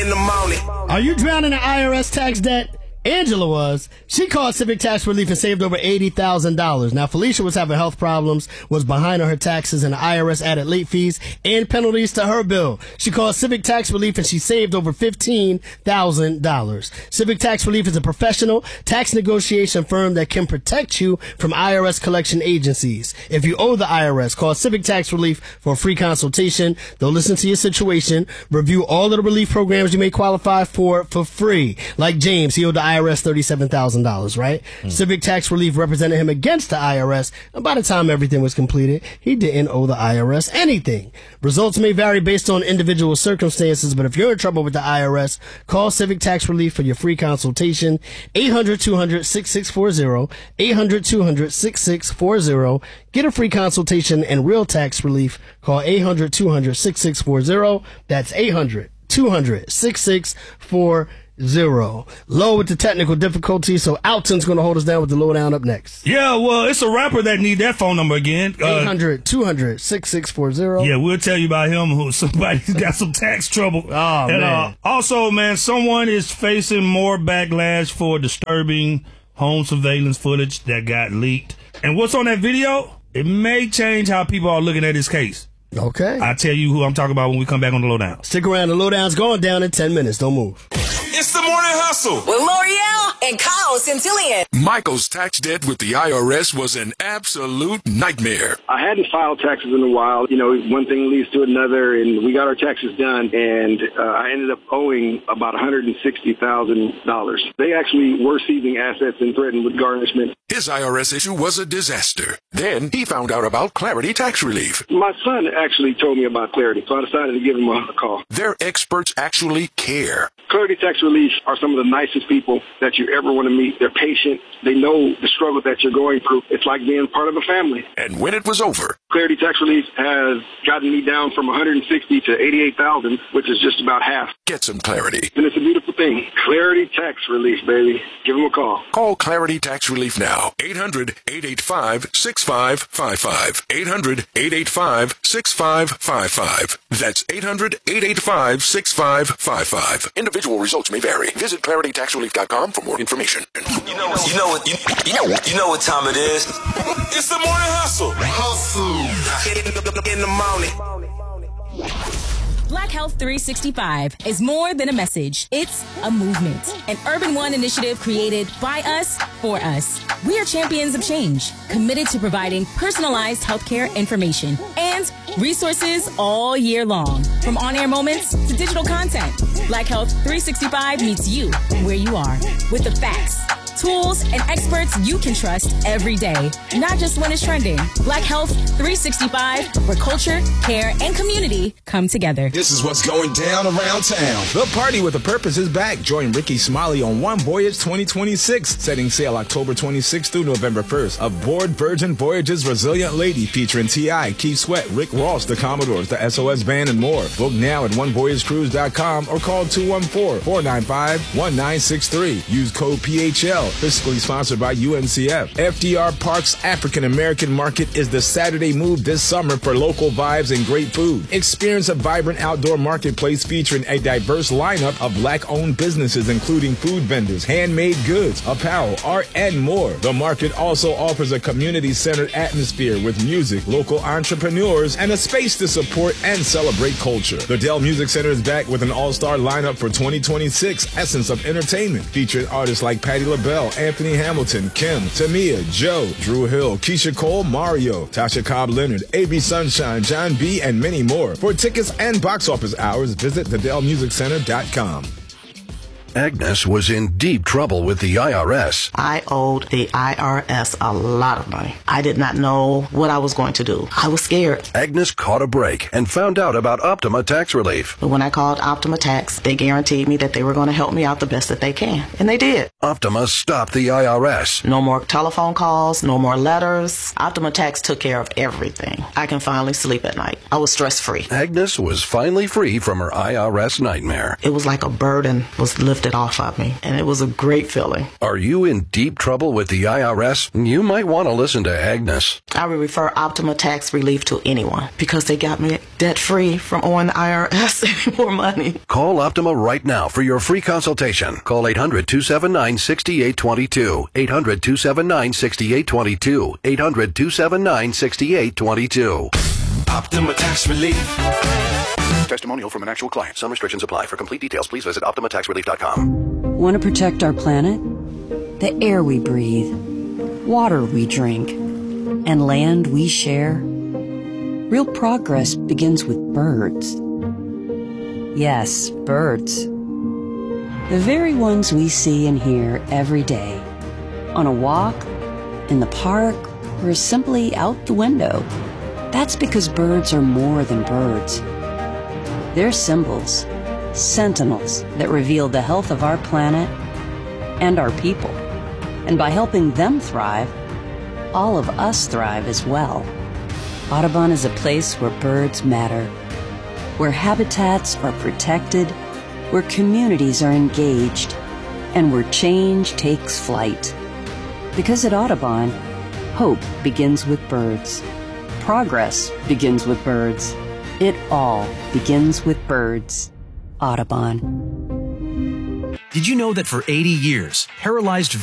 in the morning. Are you drowning in IRS tax debt? Angela was. She called Civic Tax Relief and saved over $80,000. Now, Felicia was having health problems, was behind on her taxes, and the IRS added late fees and penalties to her bill. She called Civic Tax Relief and she saved over $15,000. Civic Tax Relief is a professional tax negotiation firm that can protect you from IRS collection agencies. If you owe the IRS, call Civic Tax Relief for a free consultation. They'll listen to your situation, review all of the relief programs you may qualify for free. Like James, he owed the IRS $37,000, right? Civic Tax Relief represented him against the IRS, and by the time everything was completed, he didn't owe the IRS anything. Results may vary based on individual circumstances, but if you're in trouble with the IRS, call Civic Tax Relief for your free consultation. 800-200-6640, 800-200-6640. Get a free consultation and real tax relief. Call 800-200-6640. That's 800-200-6640. Low with the technical difficulty, so Alton's going to hold us down with the lowdown up next. Yeah, well, it's a rapper that need that phone number again. 800-200-6640. Yeah, we'll tell you about him who somebody's got some tax trouble. Oh, man. Also, man, someone is facing more backlash for disturbing home surveillance footage that got leaked. And what's on that video? It may change how people are looking at this case. Okay. I'll tell you who I'm talking about when we come back on the lowdown. Stick around. The lowdown's going down in 10 minutes. Don't move. It's the Morning Hustle with L'Oreal and Kyle Centillion. Michael's tax debt with the IRS was an absolute nightmare. I hadn't filed taxes in a while. You know, one thing leads to another, and we got our taxes done, and I ended up owing about $160,000. They actually were seizing assets and threatened with garnishment. His IRS issue was a disaster. Then he found out about Clarity Tax Relief. My son actually told me about Clarity, so I decided to give him a call. Their experts actually care. Clarity Tax Relief are some of the nicest people that you ever want to meet. They're patient. They know the struggle that you're going through. It's like being part of a family. And when it was over, Clarity Tax Relief has gotten me down from $160,000 to $88,000, which is just about half. Get some clarity. And it's a beautiful thing. Clarity Tax Relief, baby. Give them a call. Call Clarity Tax Relief now. 800-885-6555. 800-885-6555. That's 800-885-6555. Individual results may vary. Visit claritytaxrelief.com for more information. You know what time it is. It's the Morning Hustle. In the morning. Black Health 365 is more than a message. It's a movement. An Urban One initiative created by us, for us. We are champions of change, committed to providing personalized healthcare information and resources all year long. From on-air moments to digital content, Black Health 365 meets you where you are with the facts, tools, and experts you can trust every day, not just when it's trending. Black Health 365, where culture, care, and community come together. This is what's going down around town. The Party with a Purpose is back. Join Ricky Smiley on One Voyage 2026, setting sail October 26th through November 1st. Aboard Virgin Voyage's Resilient Lady, featuring T.I., Keith Sweat, Rick Ross, the Commodores, the SOS Band, and more. Book now at onevoyagecruise.com or call 214-495-1963. Use code PHL. Fiscally sponsored by UNCF. FDR Park's African American Market is the Saturday move this summer for local vibes and great food. Experience a vibrant outdoor marketplace featuring a diverse lineup of Black-owned businesses, including food vendors, handmade goods, apparel, art, and more. The market also offers a community-centered atmosphere with music, local entrepreneurs, and a space to support and celebrate culture. The Dell Music Center is back with an all-star lineup for 2026, Essence of Entertainment, featuring artists like Patti LaBelle, Anthony Hamilton, Kim, Tamia, Joe, Drew Hill, Keisha Cole, Mario, Tasha Cobb Leonard, A.B. Sunshine, John B., and many more. For tickets and box office hours, visit thedellmusiccenter.com. Agnes was in deep trouble with the IRS. I owed the IRS a lot of money. I did not know what I was going to do. I was scared. Agnes caught a break and found out about Optima Tax Relief. But when I called Optima Tax, they guaranteed me that they were going to help me out the best that they can. And they did. Optima stopped the IRS. No more telephone calls, no more letters. Optima Tax took care of everything. I can finally sleep at night. I was stress-free. Agnes was finally free from her IRS nightmare. It was like a burden was lifted lifted off of me, and it was a great feeling. Are you in deep trouble with the IRS? You might want to listen to Agnes. I would refer Optima Tax Relief to anyone because they got me debt-free from owing the IRS any more money. Call Optima right now for your free consultation. Call 800-279-6822. 800-279-6822. 800-279-6822. Optima Tax Relief. Testimonial from an actual client. Some restrictions apply. For complete details, please visit OptimaTaxRelief.com. Want to protect our planet? The air we breathe, water we drink, and land we share? Real progress begins with birds. Yes, birds. The very ones we see and hear every day. On a walk, in the park, or simply out the window. That's because birds are more than birds. They're symbols, sentinels that reveal the health of our planet and our people. And by helping them thrive, all of us thrive as well. Audubon is a place where birds matter, where habitats are protected, where communities are engaged, and where change takes flight. Because at Audubon, hope begins with birds. Progress begins with birds. It all begins with birds. Audubon. Did you know that for 80 years, paralyzed